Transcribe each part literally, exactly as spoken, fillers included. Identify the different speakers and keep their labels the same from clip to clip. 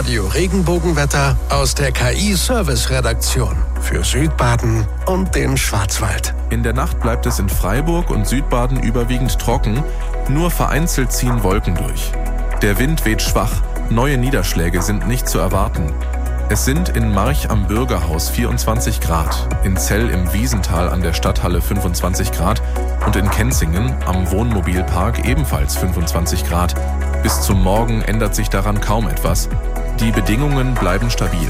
Speaker 1: Radio Regenbogenwetter aus der K I-Service-Redaktion für Südbaden und den Schwarzwald.
Speaker 2: In der Nacht bleibt es in Freiburg und Südbaden überwiegend trocken, nur vereinzelt ziehen Wolken durch. Der Wind weht schwach, neue Niederschläge sind nicht zu erwarten. Es sind in March am Bürgerhaus vierundzwanzig Grad, in Zell im Wiesental an der Stadthalle fünfundzwanzig Grad und in Kenzingen am Wohnmobilpark ebenfalls fünfundzwanzig Grad. Bis zum Morgen ändert sich daran kaum etwas. Die Bedingungen bleiben stabil.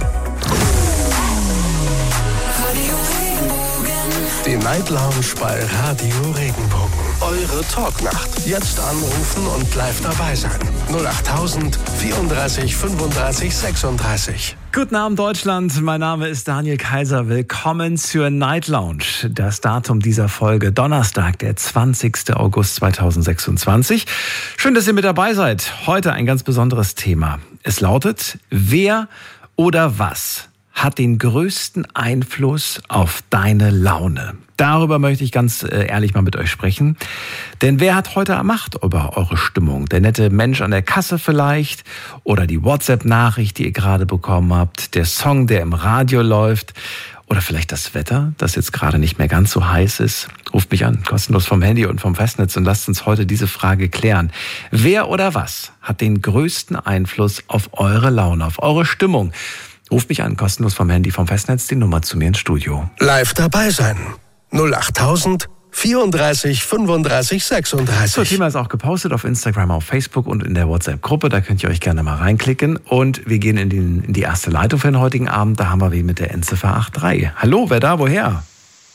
Speaker 1: Die Night Lounge bei Radio Regenbogen. Eure Talknacht. Jetzt anrufen und live dabei sein. null acht tausend vierunddreißig fünfunddreißig sechsunddreißig.
Speaker 3: Guten Abend Deutschland, mein Name ist Daniel Kaiser. Willkommen zur Night Lounge. Das Datum dieser Folge Donnerstag, der zwanzigster August zweitausendsechsundzwanzig. Schön, dass ihr mit dabei seid. Heute ein ganz besonderes Thema. Es lautet: Wer oder was hat den größten Einfluss auf deine Laune? Darüber möchte ich ganz ehrlich mal mit euch sprechen. Denn wer hat heute Macht über eure Stimmung? Der nette Mensch an der Kasse vielleicht? Oder die WhatsApp-Nachricht, die ihr gerade bekommen habt? Der Song, der im Radio läuft? Oder vielleicht das Wetter, das jetzt gerade nicht mehr ganz so heiß ist? Ruft mich an, kostenlos vom Handy und vom Festnetz, und lasst uns heute diese Frage klären. Wer oder was hat den größten Einfluss auf eure Laune, auf eure Stimmung? Ruft mich an, kostenlos vom Handy, vom Festnetz, die Nummer zu mir ins Studio.
Speaker 1: Live dabei sein. null acht tausend vierunddreißig fünfunddreißig sechsunddreißig.
Speaker 3: Das Thema ist auch gepostet auf Instagram, auf Facebook und in der WhatsApp-Gruppe. Da könnt ihr euch gerne mal reinklicken. Und wir gehen in die, in die erste Leitung für den heutigen Abend. Da haben wir wen mit der Endziffer acht drei. Hallo, wer da, woher?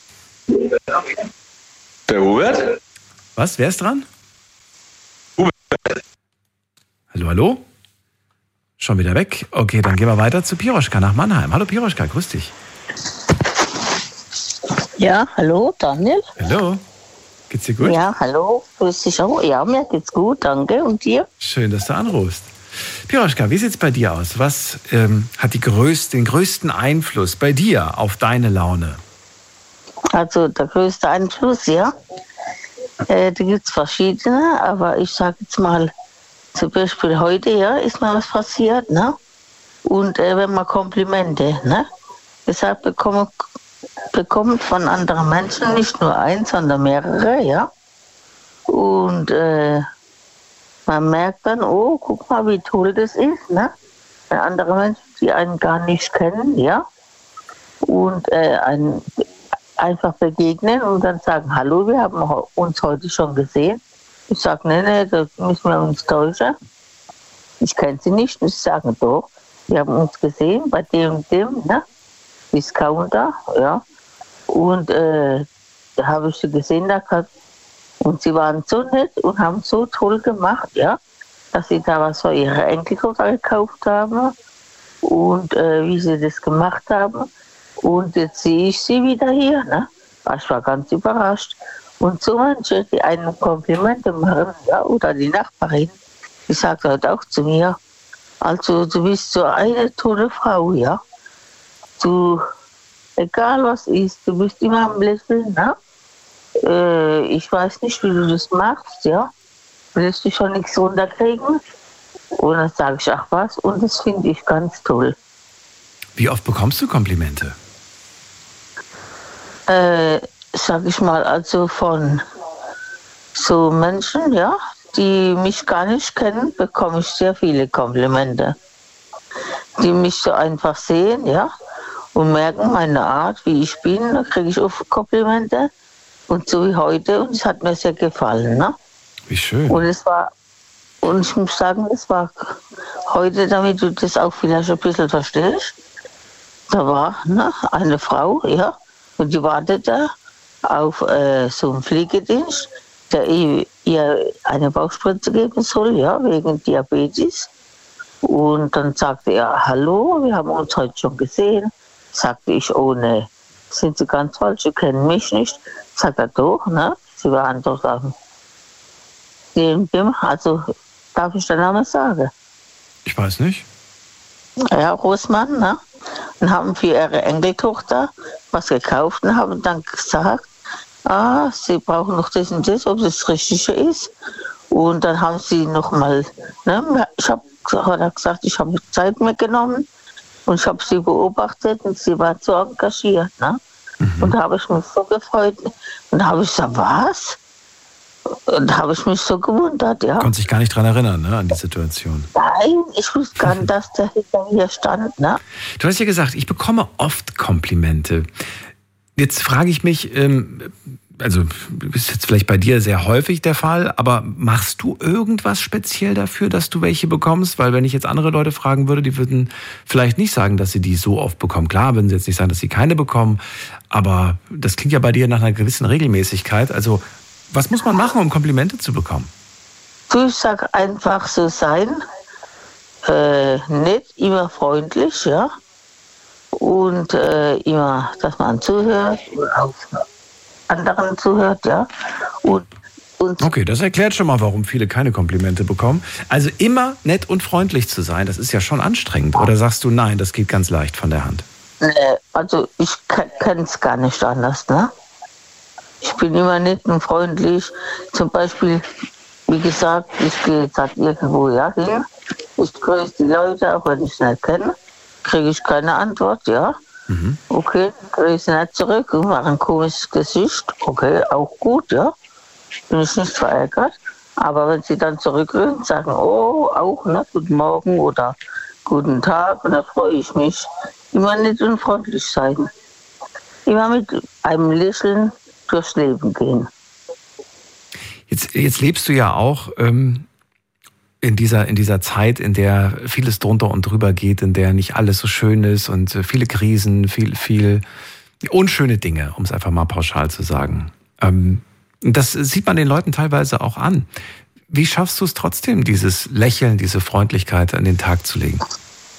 Speaker 4: Der Hubert?
Speaker 3: Was, wer ist dran?
Speaker 4: Hubert.
Speaker 3: Hallo, hallo? Schon wieder weg? Okay, dann gehen wir weiter zu Piroschka nach Mannheim. Hallo Piroschka, grüß dich.
Speaker 5: Ja, hallo Daniel.
Speaker 3: Hallo, geht's dir gut?
Speaker 5: Ja, hallo, grüß dich auch. Ja, mir geht's gut, danke. Und dir?
Speaker 3: Schön, dass du anrufst. Piroschka, wie sieht's bei dir aus? Was ähm, hat die größte, den größten Einfluss bei dir auf deine Laune?
Speaker 5: Also der größte Einfluss, ja. Äh, da gibt's verschiedene, aber ich sag jetzt mal, zum Beispiel heute, ja, ist mal was passiert, ne? Und äh, wenn man Komplimente, ne? Deshalb bekomme bekommt von anderen Menschen nicht nur eins, sondern mehrere, ja. Und äh, man merkt dann, oh, guck mal, wie toll das ist, ne? Wenn andere Menschen, die einen gar nicht kennen, ja, und äh, einen einfach begegnen und dann sagen, hallo, wir haben uns heute schon gesehen. Ich sage, nee, nee, da müssen wir uns täuschen. Ich kenne sie nicht. Ich sage, doch, wir haben uns gesehen bei dem und dem, ne? Discounter, ja. Und äh, da habe ich sie gesehen, da kann, und sie waren so nett und haben so toll gemacht, ja, dass sie da was für ihre Enkeltochter gekauft haben und äh, wie sie das gemacht haben. Und jetzt sehe ich sie wieder hier, ne? Ich war ganz überrascht. Und so manche, die einen Komplimente machen, ja, oder die Nachbarin, die sagt halt auch zu mir, also du bist so eine tolle Frau, ja. Du, egal was ist, du bist immer am Lächeln, ne? Äh, ich weiß nicht, wie du das machst, ja. Willst du schon nichts runterkriegen? Und dann sage ich, ach was, und das finde ich ganz toll.
Speaker 3: Wie oft bekommst du Komplimente?
Speaker 5: Äh, sag ich mal, also von so Menschen, ja, die mich gar nicht kennen, bekomme ich sehr viele Komplimente. Die mich so einfach sehen, ja, und merken meine Art, wie ich bin, da kriege ich oft Komplimente. Und so wie heute, und es hat mir sehr gefallen, ne?
Speaker 3: Wie schön.
Speaker 5: Und es war, und ich muss sagen, es war heute, damit du das auch vielleicht ein bisschen verstehst, da war, ne, eine Frau, ja, und die wartete auf äh, so einen Pflegedienst, der ihr eine Bauchspritze geben soll, ja, wegen Diabetes. Und dann sagte er, hallo, wir haben uns heute schon gesehen. Sagte ich, oh ne, sind Sie ganz falsch, Sie kennen mich nicht. Sagt er, doch, ne, Sie waren doch da. Dem, dem, also, darf ich den Namen sagen?
Speaker 3: Ich weiß nicht.
Speaker 5: Ja, Rosmann, ne? Und haben für ihre Enkeltochter was gekauft und haben dann gesagt, ah, sie brauchen noch das und das, ob das Richtige ist. Und dann haben sie nochmal, ne, ich habe hat er gesagt, ich habe Zeit mitgenommen und ich habe sie beobachtet und sie war so engagiert. Ne? Mhm. Und da habe ich mich so gefreut. Und da habe ich gesagt, was? Und da habe ich mich so gewundert, ja.
Speaker 3: Konnte sich gar nicht dran erinnern, ne, an die Situation.
Speaker 5: Nein, ich wusste gar nicht, dass der hinter mir stand, ne?
Speaker 3: Du hast ja gesagt, ich bekomme oft Komplimente. Jetzt frage ich mich, ähm, also ist jetzt vielleicht bei dir sehr häufig der Fall, aber machst du irgendwas speziell dafür, dass du welche bekommst? Weil wenn ich jetzt andere Leute fragen würde, die würden vielleicht nicht sagen, dass sie die so oft bekommen. Klar, würden sie jetzt nicht sagen, dass sie keine bekommen, aber das klingt ja bei dir nach einer gewissen Regelmäßigkeit. Also was muss man machen, um Komplimente zu bekommen?
Speaker 5: Ich sag einfach so sein, äh, nicht immer freundlich, ja, und äh, immer, dass man zuhört und auch anderen zuhört, ja. Und, und
Speaker 3: okay, das erklärt schon mal, warum viele keine Komplimente bekommen. Also immer nett und freundlich zu sein, das ist ja schon anstrengend. Oder sagst du, nein, das geht ganz leicht von der Hand?
Speaker 5: äh, also ich kann es gar nicht anders, ne? Ich bin immer nett und freundlich. Zum Beispiel, wie gesagt, ich gehe jetzt halt irgendwo ja, hin. Ich grüße die Leute, auch wenn ich es nicht kenne. Kriege ich keine Antwort, ja. Mhm. Okay, grüße nicht zurück und mache ein komisches Gesicht. Okay, auch gut, ja. Bin ich nicht verärgert. Aber wenn sie dann zurückrühren und sagen, oh, auch, ne, guten Morgen oder guten Tag, und dann freue ich mich. Immer nett und freundlich sein. Immer mit einem Lächeln durchs Leben gehen.
Speaker 3: Jetzt, jetzt lebst du ja auch ähm, in dieser, in dieser Zeit, in der vieles drunter und drüber geht, in der nicht alles so schön ist und äh, viele Krisen, viel, viel unschöne Dinge, um es einfach mal pauschal zu sagen. Ähm, das sieht man den Leuten teilweise auch an. Wie schaffst du es trotzdem, dieses Lächeln, diese Freundlichkeit an den Tag zu legen?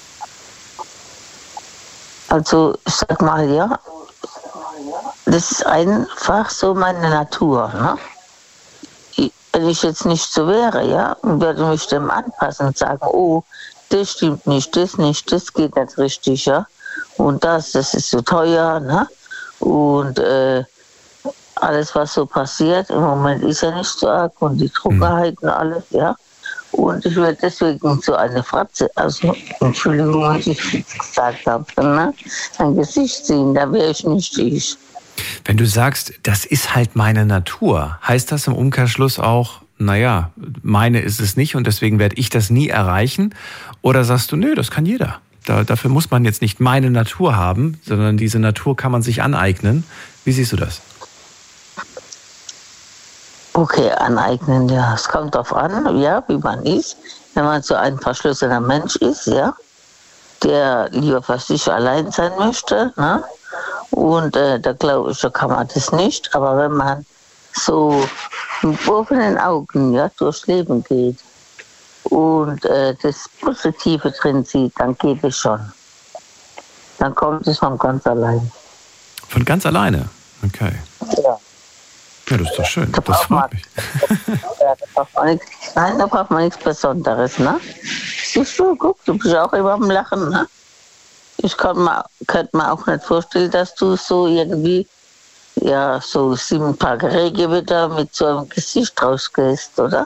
Speaker 5: Also, ich sag mal, ja, das ist einfach so meine Natur. Ne? Ich, wenn ich jetzt nicht so wäre, ja, und würde mich dem anpassen und sagen, oh, das stimmt nicht, das nicht, das geht nicht richtig, ja, und das, das ist so teuer, ne? Und äh, alles, was so passiert, im Moment ist ja nicht so arg und die Trockenheit und alles, ja. Und ich werde deswegen so eine Fratze, also Entschuldigung, was ich jetzt gesagt habe, ne? Ein Gesicht ziehen, da wäre ich nicht ich.
Speaker 3: Wenn du sagst, das ist halt meine Natur, heißt das im Umkehrschluss auch, naja, meine ist es nicht und deswegen werde ich das nie erreichen? Oder sagst du, nö, das kann jeder. Da, dafür muss man jetzt nicht meine Natur haben, sondern diese Natur kann man sich aneignen. Wie siehst du das?
Speaker 5: Okay, aneignen, ja. Es kommt darauf an, ja, wie man ist. Wenn man so ein verschlossener Mensch ist, ja, der lieber für sich allein sein möchte, ne? Und äh, da glaube ich, da kann man das nicht. Aber wenn man so mit offenen Augen, ja, durchs Leben geht und äh, das Positive drin sieht, dann geht es schon. Dann kommt es von ganz allein.
Speaker 3: Von ganz alleine? Okay.
Speaker 5: Ja.
Speaker 3: Ja, das ist doch schön.
Speaker 5: Da
Speaker 3: das freut mich.
Speaker 5: Ja, da braucht man nichts, nein, da braucht man nichts Besonderes, ne? Siehst du, guck, du bist auch immer am Lachen, ne? Ich kann mir, könnte mir auch nicht vorstellen, dass du so irgendwie, ja, so sieben Tage Regenwetter mit so einem Gesicht rausgehst, oder?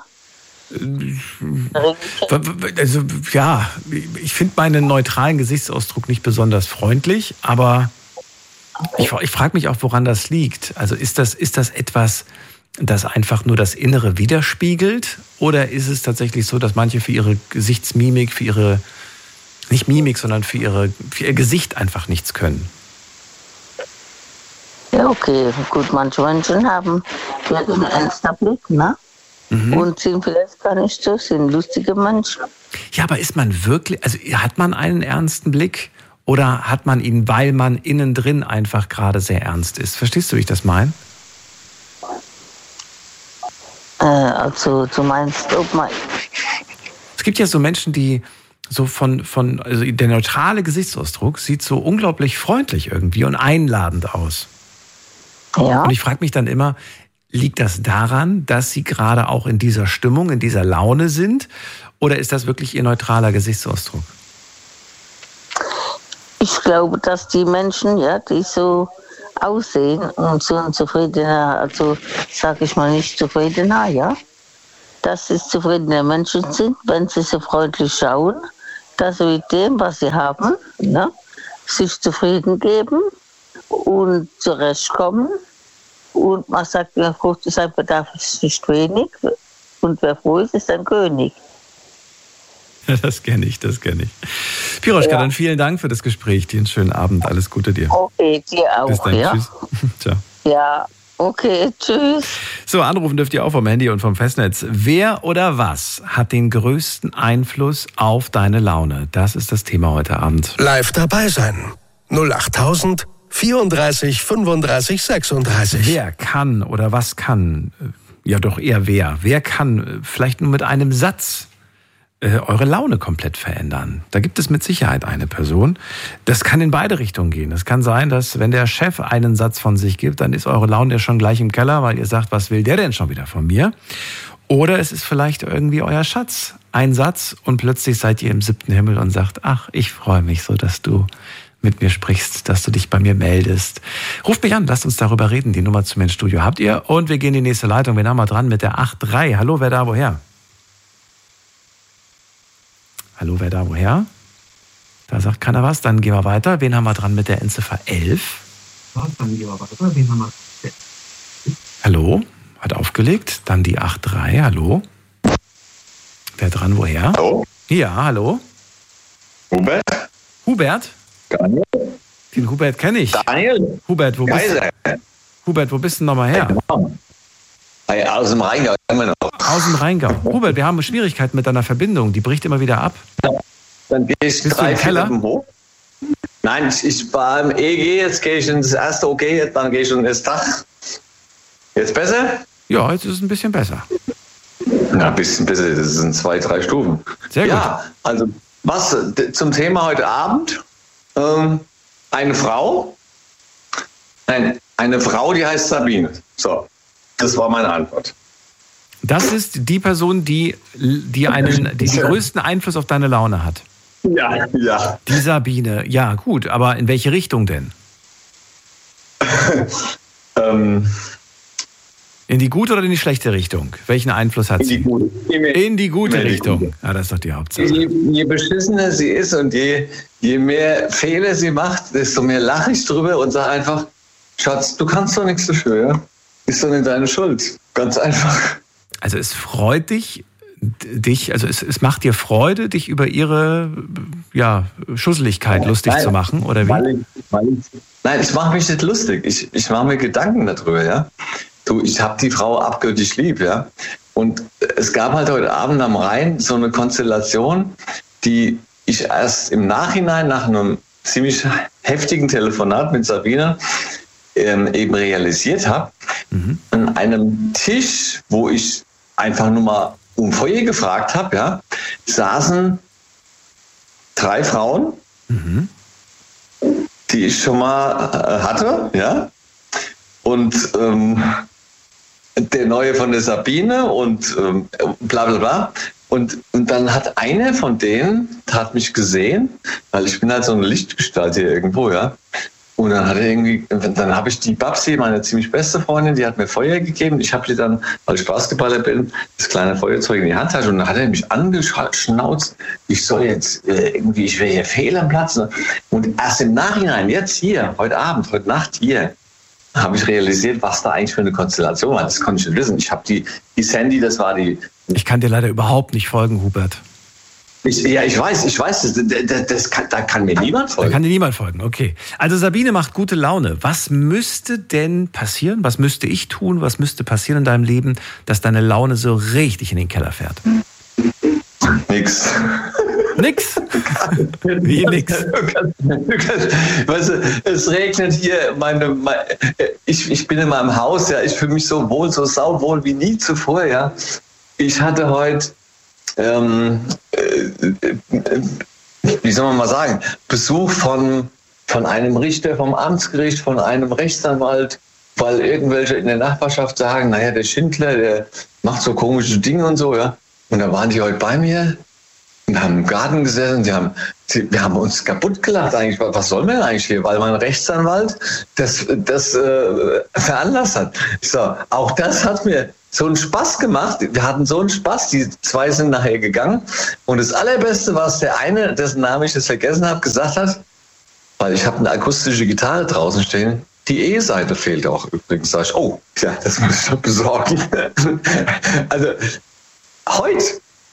Speaker 3: Also, ja, ich finde meinen neutralen Gesichtsausdruck nicht besonders freundlich, aber ich, ich frage mich auch, woran das liegt. Also ist das, ist das etwas, das einfach nur das Innere widerspiegelt? Oder ist es tatsächlich so, dass manche für ihre Gesichtsmimik, für ihre, nicht Mimik, sondern für, ihre, für ihr Gesicht einfach nichts können?
Speaker 5: Ja, okay, gut, manche Menschen haben einen ernsten Blick, ne? Mhm. Und sind vielleicht gar nicht so, sind lustige Menschen.
Speaker 3: Ja, aber ist man wirklich, also hat man einen ernsten Blick? Oder hat man ihn, weil man innen drin einfach gerade sehr ernst ist? Verstehst du, wie ich das meine?
Speaker 5: Äh, also du meinst, ob man...
Speaker 3: Es gibt ja so Menschen, die so von, von, also der neutrale Gesichtsausdruck sieht so unglaublich freundlich irgendwie und einladend aus.
Speaker 5: Ja.
Speaker 3: Und ich frage mich dann immer, liegt das daran, dass sie gerade auch in dieser Stimmung, in dieser Laune sind? Oder ist das wirklich ihr neutraler Gesichtsausdruck?
Speaker 5: Ich glaube, dass die Menschen, ja, die so aussehen und so ein zufriedener, also sag ich mal nicht zufriedener, ja, dass sie zufriedene Menschen sind, wenn sie so freundlich schauen, dass sie mit dem, was sie haben, ne, sich zufrieden geben und zurechtkommen. Und man sagt, ja gut, sein Bedarf ist nicht wenig und wer froh ist, ist ein König.
Speaker 3: Ja, das kenne ich, das kenne ich. Piroschka, ja. Dann vielen Dank für das Gespräch. Dir einen schönen Abend. Alles Gute dir.
Speaker 5: Okay, dir auch.
Speaker 3: Bis dann.
Speaker 5: Ja?
Speaker 3: Tschüss. Ciao.
Speaker 5: Ja, okay, tschüss.
Speaker 3: So, anrufen dürft ihr auch vom Handy und vom Festnetz. Wer oder was hat den größten Einfluss auf deine Laune? Das ist das Thema heute Abend.
Speaker 1: Live dabei sein. null acht tausend vierunddreißig fünfunddreißig sechsunddreißig.
Speaker 3: Wer kann oder was kann, ja doch eher wer, wer kann vielleicht nur mit einem Satz eure Laune komplett verändern. Da gibt es mit Sicherheit eine Person. Das kann in beide Richtungen gehen. Es kann sein, dass wenn der Chef einen Satz von sich gibt, dann ist eure Laune ja schon gleich im Keller, weil ihr sagt, was will der denn schon wieder von mir? Oder es ist vielleicht irgendwie euer Schatz. Ein Satz und plötzlich seid ihr im siebten Himmel und sagt, ach, ich freue mich so, dass du mit mir sprichst, dass du dich bei mir meldest. Ruft mich an, lasst uns darüber reden. Die Nummer zu mir ins Studio habt ihr. Und wir gehen in die nächste Leitung. Wen haben wir dran mit der acht drei? Hallo, wer da, woher? Hallo, wer da, woher? Da sagt keiner was, dann gehen wir weiter. Wen haben wir dran mit der Endziffer elf? Ja, dann gehen wir weiter. Wen haben wir? Hallo, hat aufgelegt. Dann die acht drei, hallo. Wer dran, woher?
Speaker 4: Hallo?
Speaker 3: Ja, hallo.
Speaker 4: Hubert?
Speaker 3: Hubert?
Speaker 4: Daniel?
Speaker 3: Den Hubert kenne ich.
Speaker 4: Daniel?
Speaker 3: Hubert, wo bist du? Hubert, wo bist du nochmal her?
Speaker 4: Hey, aus dem Rheingau immer noch.
Speaker 3: Aus dem Rheingau. Hubert, wir haben Schwierigkeiten mit deiner Verbindung. Die bricht immer wieder ab.
Speaker 4: Dann gehe ich
Speaker 3: Bist
Speaker 4: drei,
Speaker 3: du im Keller?
Speaker 4: vier hoch. Nein, ich, ich war im E G, jetzt gehe ich ins erste O G, dann gehe ich in das Dach. Jetzt besser?
Speaker 3: Ja, jetzt ist es ein bisschen besser.
Speaker 4: Ja, ein bisschen besser, das sind zwei, drei Stufen.
Speaker 3: Sehr gut.
Speaker 4: Ja, also was zum Thema heute Abend. Ähm, eine Frau, nein, eine Frau, die heißt Sabine. So. Das war meine Antwort.
Speaker 3: Das ist die Person, die, die einen, die den größten Einfluss auf deine Laune hat.
Speaker 4: Ja, ja.
Speaker 3: Die Sabine. Ja, gut, aber in welche Richtung denn?
Speaker 4: ähm,
Speaker 3: in die gute oder in die schlechte Richtung? Welchen Einfluss hat
Speaker 4: in
Speaker 3: sie?
Speaker 4: Die gute,
Speaker 3: in die gute
Speaker 4: in die
Speaker 3: Richtung.
Speaker 4: Gute.
Speaker 3: Ja, das ist doch die Hauptsache.
Speaker 4: Je, je beschissener sie ist und je, je mehr Fehler sie macht, desto mehr lache ich drüber und sage einfach, Schatz, du kannst doch nichts dafür, ja? Ist doch nicht deine Schuld. Ganz einfach.
Speaker 3: Also es freut dich, dich, also es, es macht dir Freude, dich über ihre ja, Schusseligkeit ja, lustig nein, zu machen, oder wie?
Speaker 4: Weil ich, weil ich, nein, ich mache mich nicht lustig. Ich, ich mache mir Gedanken darüber, ja. Du, ich habe die Frau abgöttisch lieb, ja. Und es gab halt heute Abend am Rhein so eine Konstellation, die ich erst im Nachhinein nach einem ziemlich heftigen Telefonat mit Sabine ähm, eben realisiert habe. Mhm. An einem Tisch, wo ich einfach nur mal um Feuer gefragt habe, ja, saßen drei Frauen, mhm. die ich schon mal äh, hatte, ja, und ähm, der Neue von der Sabine und ähm, bla bla bla. Und, und dann hat eine von denen, hat mich gesehen, weil ich bin halt so eine Lichtgestalt hier irgendwo, ja. Und dann hat er irgendwie, dann habe ich die Babsi, meine ziemlich beste Freundin, die hat mir Feuer gegeben. Ich habe sie dann, weil ich Basketballer bin, das kleine Feuerzeug in die Handtasche und dann hat er mich angeschnauzt. Ich soll jetzt äh, irgendwie, ich wäre hier fehl am Platz. Und erst im Nachhinein, jetzt hier, heute Abend, heute Nacht hier, habe ich realisiert, was da eigentlich für eine Konstellation war. Das konnte ich nicht wissen. Ich habe die, die Sandy, das war die.
Speaker 3: Ich kann dir leider überhaupt nicht folgen, Hubert.
Speaker 4: Ich, ja, ich weiß, ich weiß, das, das, das kann, da kann mir niemand folgen.
Speaker 3: Da kann dir niemand folgen, okay. Also Sabine macht gute Laune. Was müsste denn passieren? Was müsste ich tun? Was müsste passieren in deinem Leben, dass deine Laune so richtig in den Keller fährt?
Speaker 4: Nix.
Speaker 3: Nix? Wie nix?
Speaker 4: Weißt du, es regnet hier, meine, meine, ich, ich bin in meinem Haus, ja, ich fühle mich so wohl, so sauwohl wie nie zuvor, ja. Ich hatte heute Ähm, äh, wie soll man mal sagen, Besuch von, von einem Richter vom Amtsgericht, von einem Rechtsanwalt, weil irgendwelche in der Nachbarschaft sagen, naja, der Schindler, der macht so komische Dinge und so, ja. Und da waren die heute bei mir und haben im Garten gesessen, die haben, die, wir haben uns kaputt gelacht eigentlich. Was sollen wir denn eigentlich hier? Weil mein Rechtsanwalt das, das äh, veranlasst hat. So, auch das hat mir so einen Spaß gemacht. Wir hatten so einen Spaß. Die zwei sind nachher gegangen. Und das Allerbeste, was der eine, dessen Namen ich jetzt vergessen habe, gesagt hat, weil ich habe eine akustische Gitarre draußen stehen, die E-Seite fehlt auch übrigens. Sag ich, oh, ja, das muss ich schon besorgen. Also, heute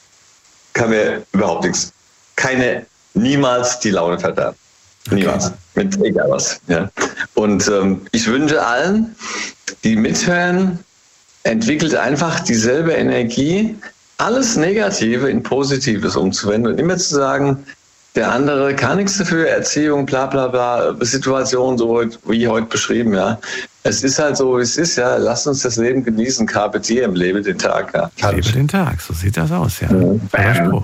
Speaker 4: kann mir überhaupt nichts, keine, niemals die Laune verderben. Niemals. Okay. Mit egal was. Ja. Und ähm, ich wünsche allen, die mithören, entwickelt einfach dieselbe Energie, alles Negative in Positives umzuwenden und immer zu sagen, der andere kann nichts dafür, Erziehung, bla bla bla, Situation, so wie heute beschrieben, ja. Es ist halt so, wie es ist, ja. Lasst uns das Leben genießen, Carpe diem, lebe den Tag. Ja.
Speaker 3: Lebe den Tag, so sieht das aus, ja. ja. Spruch.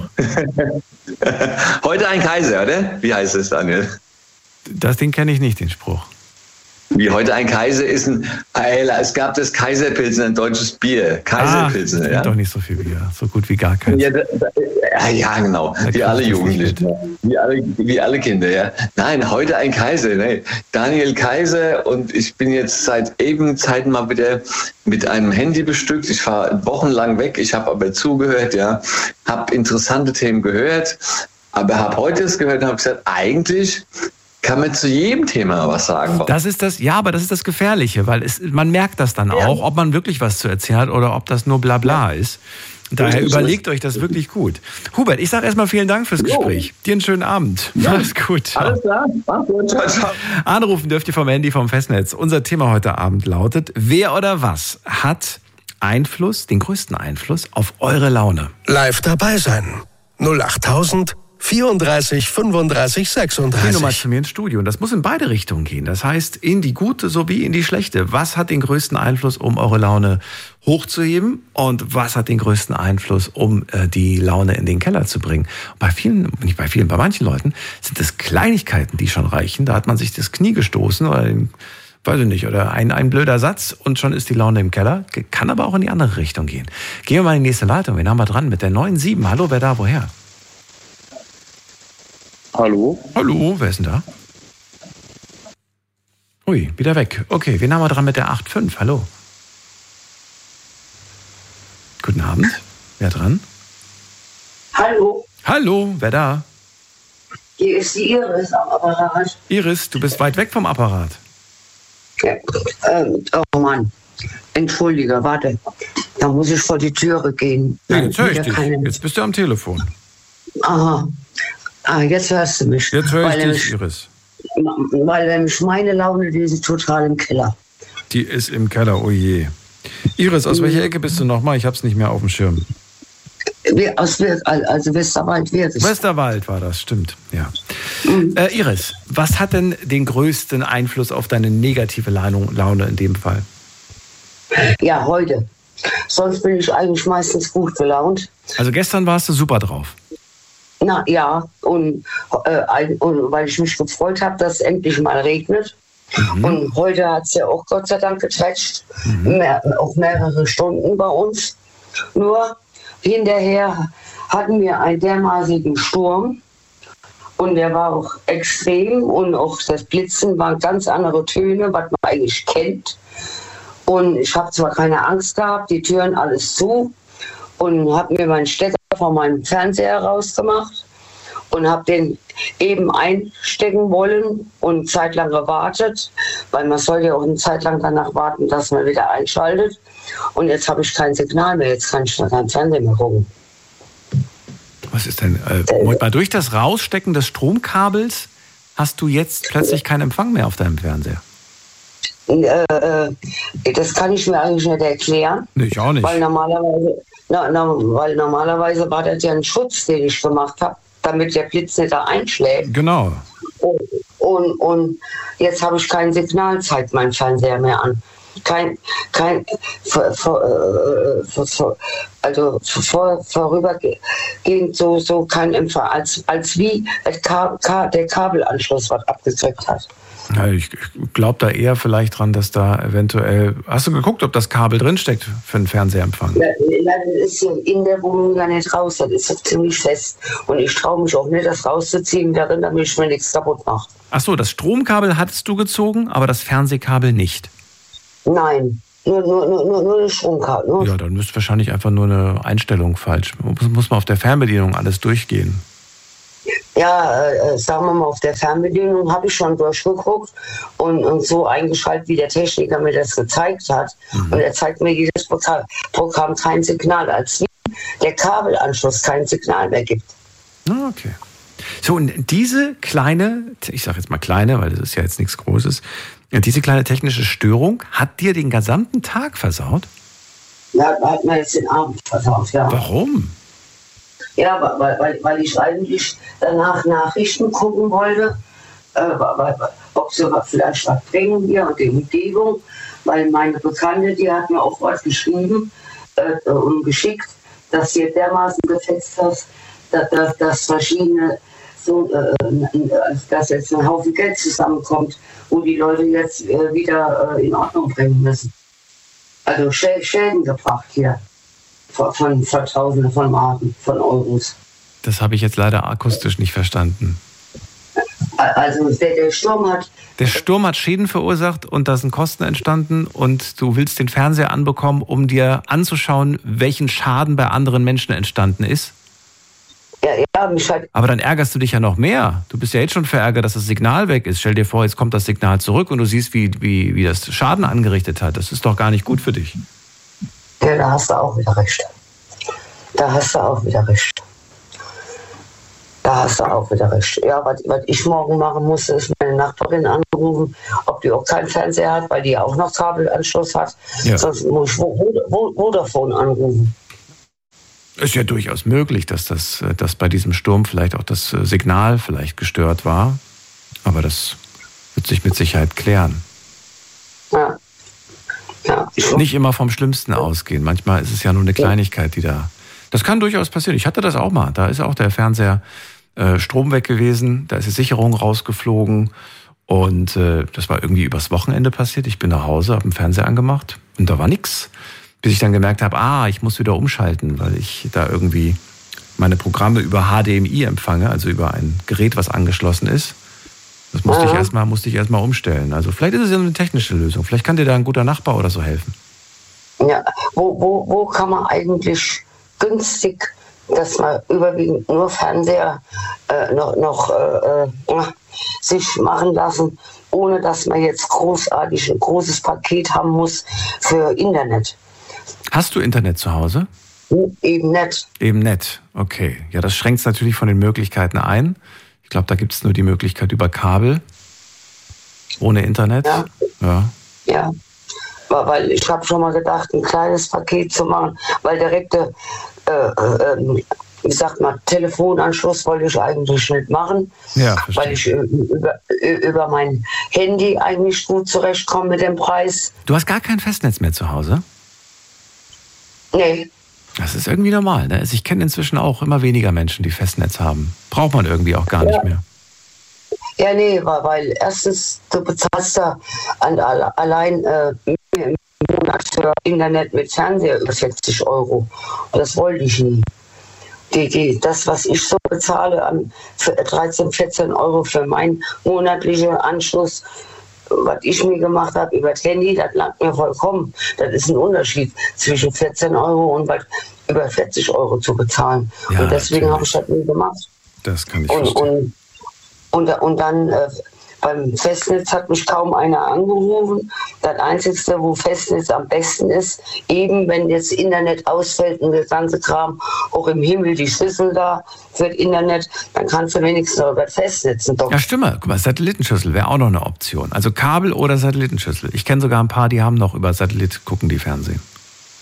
Speaker 4: Heute ein Kaiser, oder? Wie heißt es, Daniel?
Speaker 3: Das Ding kenne ich nicht, den Spruch.
Speaker 4: Wie heute ein Kaiser ist ein, es gab das Kaiserpilzen, ein deutsches Bier. Kaiserpilzen,
Speaker 3: ah,
Speaker 4: ja.
Speaker 3: Doch nicht so viel Bier, so gut wie gar keins.
Speaker 4: Ja, da, da, ja genau. Da wie alle Jugendlichen, wie alle, wie alle Kinder, ja. Nein, heute ein Kaiser, ne? Daniel Kaiser, und ich bin jetzt seit eben Zeiten mal wieder mit einem Handy bestückt. Ich war wochenlang weg, ich habe aber zugehört, ja, habe interessante Themen gehört, aber habe heute es gehört und habe gesagt, eigentlich kann man zu jedem Thema was sagen.
Speaker 3: Das ist das, ja, aber das ist das Gefährliche, weil es, man merkt das dann ja. auch, ob man wirklich was zu erzählen hat oder ob das nur Blabla ja. ist. Daher überlegt euch das wirklich gut. Hubert, ich sage erstmal vielen Dank fürs Gespräch. Jo. Dir einen schönen Abend. Ja. Mach's gut. Ciao. Alles klar. Mach's gut. Ciao, ciao. Anrufen dürft ihr vom Handy, vom Festnetz. Unser Thema heute Abend lautet: Wer oder was hat Einfluss, den größten Einfluss auf eure Laune?
Speaker 1: Live dabei sein. null achttausend vierunddreißig fünfunddreißig sechsunddreißig.
Speaker 3: Die Nummer zu mir ins Studio. Und das muss in beide Richtungen gehen. Das heißt, in die gute sowie in die schlechte. Was hat den größten Einfluss, um eure Laune hochzuheben? Und was hat den größten Einfluss, um äh, die Laune in den Keller zu bringen? Bei vielen, nicht bei vielen, bei manchen Leuten sind es Kleinigkeiten, die schon reichen. Da hat man sich das Knie gestoßen oder den, weiß ich nicht, oder ein, ein blöder Satz und schon ist die Laune im Keller. Kann aber auch in die andere Richtung gehen. Gehen wir mal in die nächste Leitung. Wen haben wir dran? Mit der neun sieben. Hallo, wer da, woher?
Speaker 6: Hallo?
Speaker 3: Hallo, wer ist denn da? Ui, wieder weg. Okay, wen haben wir dran mit der acht fünf? Hallo. Guten Abend. Wer dran?
Speaker 7: Hallo.
Speaker 3: Hallo, wer da?
Speaker 7: Hier ist die Iris am Apparat.
Speaker 3: Iris, du bist weit weg vom Apparat.
Speaker 7: Ja. Ähm, oh Mann. Entschuldige, warte. Da muss ich vor die Türe gehen.
Speaker 3: Ja, jetzt höre ich dich. Keine... Jetzt bist du am Telefon.
Speaker 7: Aha. Ah, jetzt hörst du mich.
Speaker 3: Jetzt höre ich
Speaker 7: weil
Speaker 3: dich, Iris.
Speaker 7: Weil nämlich meine Laune, die ist total im Keller.
Speaker 3: Die ist im Keller, oh je. Iris, aus welcher Ecke bist du nochmal? Ich hab's nicht mehr auf dem Schirm.
Speaker 7: Aus also Westerwald, Wirs.
Speaker 3: Westerwald war das, stimmt. Ja. Mhm. Äh, Iris, was hat denn den größten Einfluss auf deine negative Laune in dem Fall?
Speaker 7: Ja, heute. Sonst bin ich eigentlich meistens gut gelaunt.
Speaker 3: Also gestern warst du super drauf.
Speaker 7: Na ja, und, äh, und weil ich mich gefreut habe, dass es endlich mal regnet. Mhm. Und heute hat es ja auch Gott sei Dank geträtscht, mhm. mehr, auch mehrere Stunden bei uns. Nur hinterher hatten wir einen dermaßigen Sturm und der war auch extrem und auch das Blitzen waren ganz andere Töne, was man eigentlich kennt. Und ich habe zwar keine Angst gehabt, die Türen alles zu und habe mir meinen Stecker von meinem Fernseher rausgemacht und habe den eben einstecken wollen und zeitlang gewartet, weil man soll ja auch eine Zeit lang danach warten, dass man wieder einschaltet. Und jetzt habe ich kein Signal mehr, jetzt kann ich noch kein Fernseher mehr gucken.
Speaker 3: Was ist denn, äh, mal durch das Rausstecken des Stromkabels hast du jetzt plötzlich keinen Empfang mehr auf deinem Fernseher?
Speaker 7: Äh, das kann ich mir eigentlich nicht erklären.
Speaker 3: Nee, ich auch nicht.
Speaker 7: Weil normalerweise, na, na, weil normalerweise war das ja ein Schutz, den ich gemacht habe, damit der Blitz nicht da einschlägt.
Speaker 3: Genau.
Speaker 7: Und, und, und jetzt habe ich kein Signal, zeigt mein Fernseher mehr an. kein, kein, vor, vor, vor, also vor, vorübergehend so, so kein Empfang, als, als wie der Kabelanschluss was abgezwickt hat.
Speaker 3: Ja, ich glaube da eher vielleicht dran, dass da eventuell... Hast du geguckt, ob das Kabel drinsteckt für einen Fernseherempfang?
Speaker 7: Ja, das ist in der Wohnung ja nicht raus, das ist ziemlich fest. Und ich traue mich auch nicht, das rauszuziehen, darin, damit ich mir nichts kaputt mache.
Speaker 3: Ach so, das Stromkabel hattest du gezogen, aber das Fernsehkabel nicht?
Speaker 7: Nein, nur, nur, nur, nur das Stromkabel. Nur.
Speaker 3: Ja, dann müsste wahrscheinlich einfach nur eine Einstellung falsch. Muss, muss man auf der Fernbedienung alles durchgehen.
Speaker 7: Ja, äh, sagen wir mal, auf der Fernbedienung habe ich schon durchgeguckt und, und so eingeschaltet, wie der Techniker mir das gezeigt hat. Mhm. Und er zeigt mir jedes Programm kein Signal, als wie der Kabelanschluss kein Signal mehr gibt.
Speaker 3: Ah, okay. So, und diese kleine, ich sage jetzt mal kleine, weil das ist ja jetzt nichts Großes, diese kleine technische Störung hat dir den gesamten Tag versaut?
Speaker 7: Ja, hat mir jetzt den Abend versaut, ja.
Speaker 3: Warum?
Speaker 7: Ja, weil, weil, weil ich eigentlich danach Nachrichten gucken wollte, äh, weil, ob sie vielleicht was bringen hier und die Umgebung, weil meine Bekannte, die hat mir auch was geschrieben äh, und geschickt, dass sie dermaßen gefetzt hat, dass, dass, dass verschiedene, so, äh, dass jetzt ein Haufen Geld zusammenkommt, wo die Leute jetzt äh, wieder äh, in Ordnung bringen müssen. Also Schäden gebracht hier. Von, von, von Tausenden von Marken, von Euros.
Speaker 3: Das habe ich jetzt leider akustisch nicht verstanden.
Speaker 7: Also der, der Sturm hat...
Speaker 3: Der Sturm hat Schäden verursacht und da sind Kosten entstanden und du willst den Fernseher anbekommen, um dir anzuschauen, welchen Schaden bei anderen Menschen entstanden ist?
Speaker 7: Ja, ja, mich hat...
Speaker 3: Aber dann ärgerst du dich ja noch mehr. Du bist ja jetzt schon verärgert, dass das Signal weg ist. Stell dir vor, jetzt kommt das Signal zurück und du siehst, wie, wie, wie das Schaden angerichtet hat. Das ist doch gar nicht gut für dich.
Speaker 7: Ja, da hast du auch wieder recht. Da hast du auch wieder recht. Da hast du auch wieder recht. Ja, was, was ich morgen machen musste, ist meine Nachbarin anrufen, ob die auch keinen Fernseher hat, weil die auch noch Kabelanschluss hat. Ja. Sonst muss ich Vodafone anrufen.
Speaker 3: Ist ja durchaus möglich, dass, das, dass bei diesem Sturm vielleicht auch das Signal vielleicht gestört war. Aber das wird sich mit Sicherheit klären.
Speaker 7: Ja. Ja.
Speaker 3: Nicht immer vom Schlimmsten ausgehen. Manchmal ist es ja nur eine Kleinigkeit, die da... Das kann durchaus passieren. Ich hatte das auch mal. Da ist auch der Fernseher äh, Strom weg gewesen. Da ist die Sicherung rausgeflogen. Und äh, das war irgendwie übers Wochenende passiert. Ich bin nach Hause, habe den Fernseher angemacht und da war nichts. Bis ich dann gemerkt habe, ah, ich muss wieder umschalten, weil ich da irgendwie meine Programme über H D M I empfange, also über ein Gerät, was angeschlossen ist. Das musste ja. ich erstmal, musste ich erstmal umstellen. Also vielleicht ist es ja eine technische Lösung. Vielleicht kann dir da ein guter Nachbar oder so helfen.
Speaker 7: Ja, wo, wo, wo kann man eigentlich günstig, dass man überwiegend nur Fernseher äh, noch, noch äh, äh, sich machen lassen, ohne dass man jetzt großartig ein großes Paket haben muss für Internet.
Speaker 3: Hast du Internet zu Hause?
Speaker 7: Eben nicht.
Speaker 3: Eben nicht, okay. Ja, das schränkt es natürlich von den Möglichkeiten ein. Ich glaube, da gibt es nur die Möglichkeit über Kabel, ohne Internet.
Speaker 7: Ja.
Speaker 3: Ja.
Speaker 7: ja. Weil ich habe schon mal gedacht, ein kleines Paket zu machen, weil direkte, äh, äh, wie sagt man, Telefonanschluss wollte ich eigentlich nicht machen,
Speaker 3: ja,
Speaker 7: weil ich über, über mein Handy eigentlich gut zurechtkomme mit dem Preis.
Speaker 3: Du hast gar kein Festnetz mehr zu Hause?
Speaker 7: Nee.
Speaker 3: Das ist irgendwie normal, ne? Also ich kenne inzwischen auch immer weniger Menschen, die Festnetz haben. Braucht man irgendwie auch gar ja. nicht mehr.
Speaker 7: Ja, nee, weil erstens, du bezahlst da an, allein äh, im Monat für Internet mit Fernseher über vierzig Euro. Und das wollte ich nie. Die, die, das, was ich so bezahle, an dreizehn, vierzehn Euro für meinen monatlichen Anschluss, was ich mir gemacht habe über das Handy, das langt mir vollkommen. Das ist ein Unterschied zwischen vierzehn Euro und was über vierzig Euro zu bezahlen. Ja, und deswegen habe ich das nie gemacht.
Speaker 3: Das kann ich
Speaker 7: und,
Speaker 3: verstehen.
Speaker 7: Und, und, und dann äh, beim Festnetz hat mich kaum einer angerufen. Das Einzige, wo Festnetz am besten ist, eben wenn jetzt Internet ausfällt und das ganze Kram, auch im Himmel die Schlüssel da für das Internet, dann kannst du wenigstens noch über das Festnetz. Doch.
Speaker 3: Ja, stimmt. Guck mal, Satellitenschüssel wäre auch noch eine Option. Also Kabel oder Satellitenschüssel. Ich kenne sogar ein paar, die haben noch über Satellit, gucken die Fernsehen.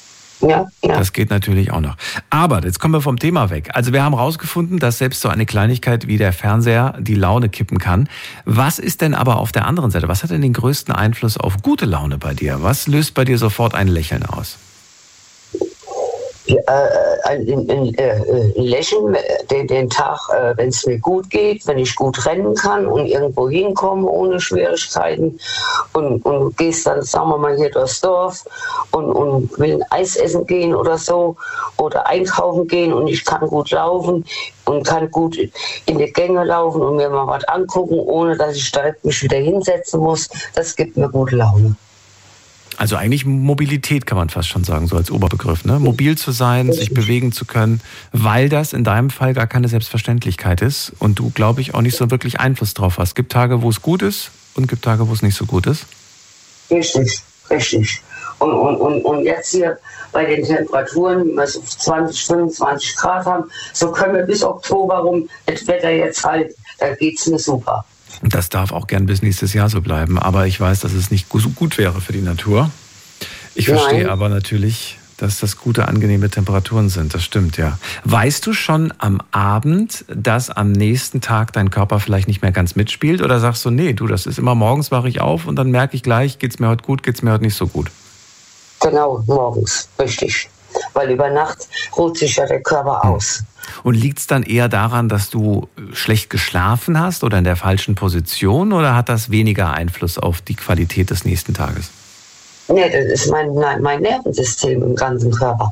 Speaker 7: Ja, ja.
Speaker 3: Das geht natürlich auch noch. Aber jetzt kommen wir vom Thema weg. Also wir haben herausgefunden, dass selbst so eine Kleinigkeit wie der Fernseher die Laune kippen kann. Was ist denn aber auf der anderen Seite? Was hat denn den größten Einfluss auf gute Laune bei dir? Was löst bei dir sofort ein Lächeln aus?
Speaker 7: Ja, äh, ein, ein, äh, ein Lächeln den, den Tag, äh, wenn es mir gut geht, wenn ich gut rennen kann und irgendwo hinkomme ohne Schwierigkeiten und, und du gehst dann, sagen wir mal, hier durchs Dorf und, und will ein Eis essen gehen oder so oder einkaufen gehen und ich kann gut laufen und kann gut in die Gänge laufen und mir mal was angucken, ohne dass ich direkt mich wieder hinsetzen muss. Das gibt mir gute Laune.
Speaker 3: Also eigentlich Mobilität kann man fast schon sagen, so als Oberbegriff, ne? Mobil zu sein, sich bewegen zu können, weil das in deinem Fall gar keine Selbstverständlichkeit ist und du, glaube ich, auch nicht so wirklich Einfluss drauf hast. Es gibt Tage, wo es gut ist und gibt Tage, wo es nicht so gut ist.
Speaker 7: Richtig, richtig. Und, und, und, und jetzt hier bei den Temperaturen, die wir so zwanzig, fünfundzwanzig Grad haben, so können wir bis Oktober rum das Wetter jetzt halt, da geht's mir super.
Speaker 3: Das darf auch gern bis nächstes Jahr so bleiben. Aber ich weiß, dass es nicht so gut wäre für die Natur. Ich verstehe Nein. aber natürlich, dass das gute, angenehme Temperaturen sind. Das stimmt, ja. Weißt du schon am Abend, dass am nächsten Tag dein Körper vielleicht nicht mehr ganz mitspielt? Oder sagst du, nee, du, das ist immer morgens, wache ich auf und dann merke ich gleich, geht's mir heute gut, geht's mir heute nicht so gut?
Speaker 7: Genau, morgens, richtig. Weil über Nacht ruht sich ja der Körper hm. aus.
Speaker 3: Und liegt es dann eher daran, dass du schlecht geschlafen hast oder in der falschen Position oder hat das weniger Einfluss auf die Qualität des nächsten Tages?
Speaker 7: Nee, das ist mein, mein Nervensystem im ganzen Körper.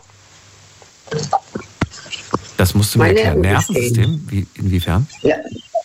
Speaker 3: Das musst du mir
Speaker 7: mein
Speaker 3: erklären.
Speaker 7: Nervensystem?
Speaker 3: Nervensystem? Wie, inwiefern?
Speaker 7: Ja.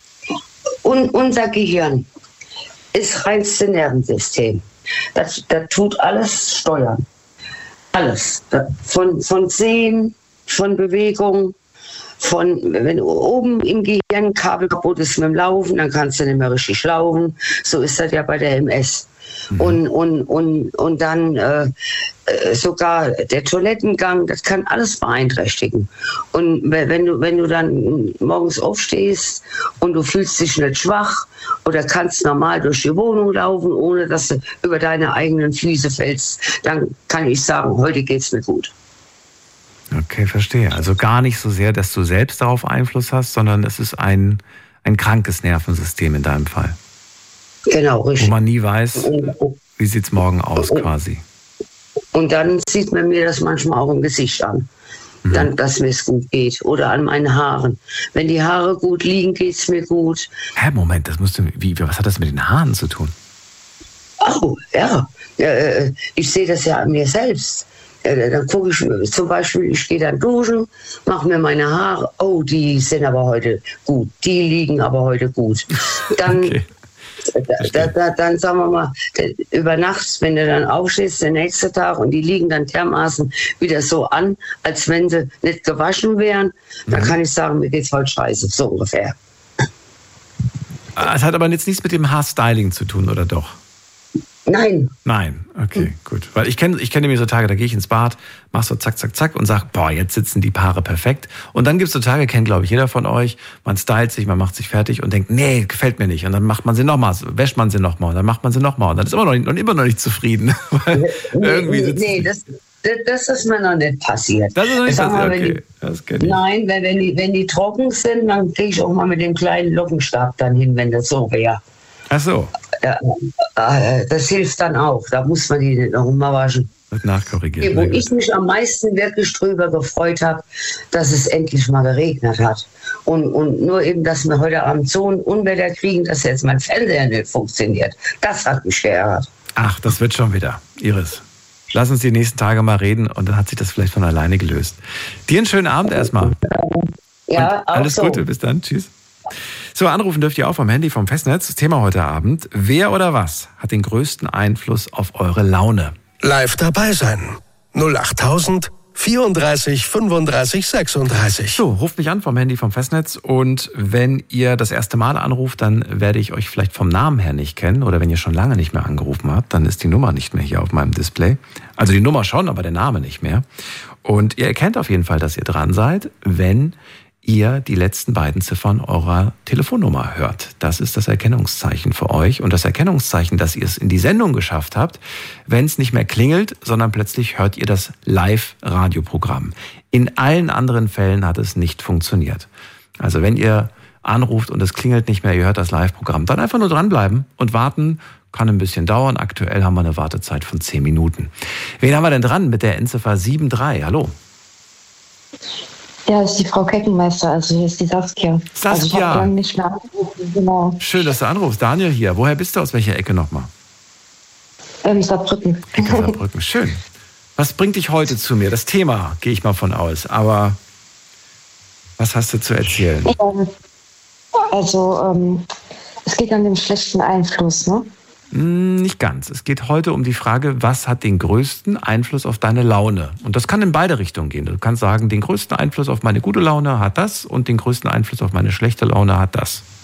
Speaker 7: Und unser Gehirn ist reinste Nervensystem. Das, das tut alles steuern. Alles. Das von, von Sehen, von Bewegung, von, wenn oben im Gehirn Kabel kaputt ist mit dem Laufen, dann kannst du nicht mehr richtig laufen. So ist das ja bei der M S. Mhm. Und, und, und, und dann äh, sogar der Toilettengang, das kann alles beeinträchtigen. Und wenn du, wenn du dann morgens aufstehst und du fühlst dich nicht schwach oder kannst normal durch die Wohnung laufen, ohne dass du über deine eigenen Füße fällst, dann kann ich sagen, heute geht's mir gut.
Speaker 3: Okay, verstehe. Also gar nicht so sehr, dass du selbst darauf Einfluss hast, sondern es ist ein, ein krankes Nervensystem in deinem Fall.
Speaker 7: Genau, richtig.
Speaker 3: Wo man nie weiß, wie sieht es morgen aus quasi.
Speaker 7: Und dann sieht man mir das manchmal auch im Gesicht an, mhm. dann, dass mir es gut geht. Oder an meinen Haaren. Wenn die Haare gut liegen, geht es mir gut.
Speaker 3: Hä, Moment, das musst du, wie, was hat das mit den Haaren zu tun?
Speaker 7: Oh, ja. Ich sehe das ja an mir selbst. Dann gucke ich zum Beispiel, ich gehe dann duschen, mache mir meine Haare. Oh, die sind aber heute gut. Die liegen aber heute gut. Dann, okay. da, da, dann sagen wir mal, über Nacht, wenn du dann aufstehst, der nächste Tag, und die liegen dann dermaßen wieder so an, als wenn sie nicht gewaschen wären, mhm. dann kann ich sagen, mir geht's heute scheiße, so ungefähr.
Speaker 3: Es hat aber jetzt nichts mit dem Haarstyling zu tun, oder doch?
Speaker 7: Nein.
Speaker 3: Nein, okay, gut. Weil ich kenne ich kenne mir so Tage, da gehe ich ins Bad, mach so zack, zack, zack und sag, boah, jetzt sitzen die Paare perfekt. Und dann gibt es so Tage, kennt glaube ich jeder von euch, man stylt sich, man macht sich fertig und denkt, nee, gefällt mir nicht. Und dann macht man sie nochmal, wäscht man sie nochmal und dann macht man sie nochmal. Und dann ist immer noch nicht, und immer noch nicht zufrieden. Weil
Speaker 7: nee,
Speaker 3: irgendwie sitzt
Speaker 7: nee, das, das ist mir noch nicht passiert.
Speaker 3: Das ist noch nicht
Speaker 7: Sag
Speaker 3: passiert,
Speaker 7: mal,
Speaker 3: okay.
Speaker 7: Die,
Speaker 3: das kenn ich.
Speaker 7: Nein, wenn, wenn, die, wenn die trocken sind, dann gehe ich auch mal mit dem kleinen Lockenstab dann hin, wenn das so wäre.
Speaker 3: Ach so.
Speaker 7: Ja, das hilft dann auch. Da muss man die nicht noch mal waschen.
Speaker 3: Wird nachkorrigiert.
Speaker 7: Wo ich mich am meisten wirklich drüber gefreut habe, dass es endlich mal geregnet hat. Und, und nur eben, dass wir heute Abend so ein Unwetter kriegen, dass jetzt mein Fernseher nicht funktioniert. Das hat mich geärgert.
Speaker 3: Ach, das wird schon wieder. Iris, lass uns die nächsten Tage mal reden und dann hat sich das vielleicht von alleine gelöst. Dir einen schönen Abend erstmal.
Speaker 7: Ja, auch
Speaker 3: alles
Speaker 7: so.
Speaker 3: Gute, bis dann. Tschüss. So, anrufen dürft ihr auch vom Handy, vom Festnetz. Das Thema heute Abend: Wer oder was hat den größten Einfluss auf eure Laune?
Speaker 1: Live dabei sein. null acht tausend vierunddreißig fünfunddreißig sechsunddreißig.
Speaker 3: So, ruft mich an vom Handy, vom Festnetz. Und wenn ihr das erste Mal anruft, dann werde ich euch vielleicht vom Namen her nicht kennen. Oder wenn ihr schon lange nicht mehr angerufen habt, dann ist die Nummer nicht mehr hier auf meinem Display. Also die Nummer schon, aber der Name nicht mehr. Und ihr erkennt auf jeden Fall, dass ihr dran seid, wenn ihr die letzten beiden Ziffern eurer Telefonnummer hört. Das ist das Erkennungszeichen für euch und das Erkennungszeichen, dass ihr es in die Sendung geschafft habt, wenn es nicht mehr klingelt, sondern plötzlich hört ihr das Live-Radioprogramm. In allen anderen Fällen hat es nicht funktioniert. Also wenn ihr anruft und es klingelt nicht mehr, ihr hört das Live-Programm, dann einfach nur dranbleiben und warten. Kann ein bisschen dauern. Aktuell haben wir eine Wartezeit von zehn Minuten. Wen haben wir denn dran mit der Endziffer sieben drei? Hallo.
Speaker 6: Ja, das ist die Frau Keckenmeister, also hier ist die Saskia.
Speaker 3: Saskia.
Speaker 6: Also ich habe lange nicht mehr angerufen, genau.
Speaker 3: Schön, dass du anrufst. Daniel hier. Woher bist du? Aus welcher Ecke nochmal?
Speaker 6: Ähm, Saarbrücken.
Speaker 3: Ecke Saarbrücken. Schön. Was bringt dich heute zu mir? Das Thema, gehe ich mal von aus. Aber was hast du zu erzählen?
Speaker 6: Ja, also, ähm, es geht an den schlechten Einfluss, ne?
Speaker 3: Nicht ganz. Es geht heute um die Frage, was hat den größten Einfluss auf deine Laune? Und das kann in beide Richtungen gehen. Du kannst sagen, den größten Einfluss auf meine gute Laune hat das und den größten Einfluss auf meine schlechte Laune hat das.